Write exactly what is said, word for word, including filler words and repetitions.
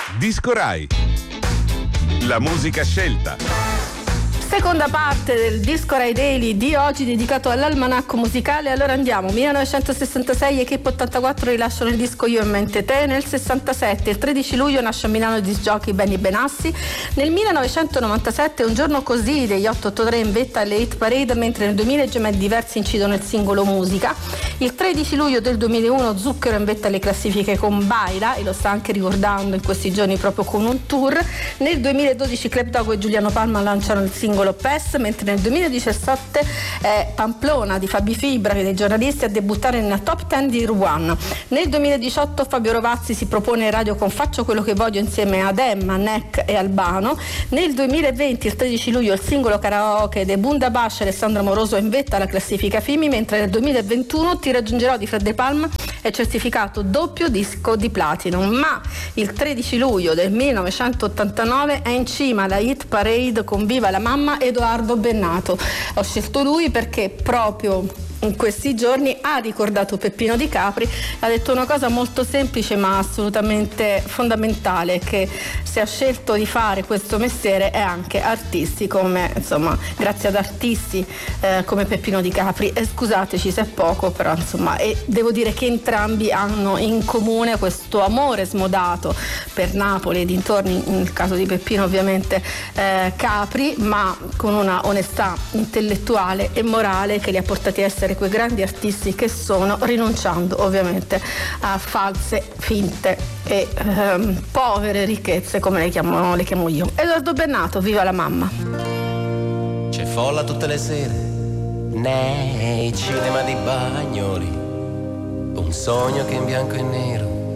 Disco Rai. La musica scelta. Seconda parte del Disco Rai Daily di oggi dedicato all'almanacco musicale. Allora andiamo, millenovecentosessantasei, Equipe ottantaquattro rilasciano il disco Io in mente te. Nel sessantasette, il tredici luglio, nasce a Milano il disc jockey Benny Benassi. Nel millenovecentonovantasette, Un giorno così degli otto otto tre in vetta alle hit parade, mentre nel duemila i Gemelli Diversi incidono il singolo Musica. Il tredici luglio del duemilauno Zucchero in vetta alle classifiche con Baila, e lo sta anche ricordando in questi giorni proprio con un tour. Nel duemiladodici Club Dogo e Giuliano Palma lanciano il singolo P E S, mentre nel duemiladiciassette è Pamplona di Fabi Fibra che dei giornalisti a debuttare nella top dieci di Ruan. Nel duemiladiciotto Fabio Rovazzi si propone in radio con Faccio quello che voglio insieme ad Emma, Neck e Albano. Nel duemilaventi, il tredici luglio, il singolo Karaoke dei Bunda Bash e Alessandro Amoroso in vetta alla classifica Fimi, mentre nel duemilaventuno Ti raggiungerò di Fred De Palma è certificato doppio disco di platino. Ma il tredici luglio del millenovecentottantanove è in cima alla hit parade con Viva la mamma Edoardo Bennato. Ho scelto lui perché proprio in questi giorni ha ricordato Peppino Di Capri, ha detto una cosa molto semplice ma assolutamente fondamentale, che se ha scelto di fare questo mestiere è anche artisti come, insomma, grazie ad artisti eh, come Peppino Di Capri, e scusateci se è poco, però insomma, e devo dire che entrambi hanno in comune questo amore smodato per Napoli e dintorni, nel caso di Peppino ovviamente eh, Capri, ma con una onestà intellettuale e morale che li ha portati a essere quei grandi artisti che sono, rinunciando ovviamente a false, finte e ehm, povere ricchezze, come le chiamo, le chiamo io. Edoardo Bennato, Viva la mamma. C'è folla tutte le sere nei cinema di Bagnoli, un sogno che in bianco e nero